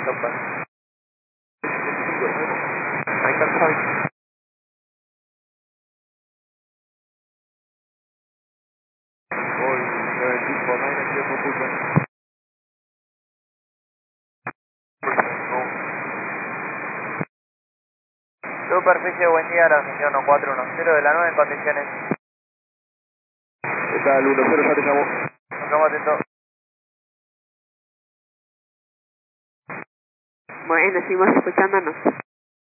Topa. Ahí está el Javi. Hoy, el tipo, no hay que ocultar. Superficie, buen día, la reunión 1410 de la 9 en condiciones. ¿Qué tal? 10, ya te llamo. Nos estamos atentos. Bueno, seguimos escuchándonos.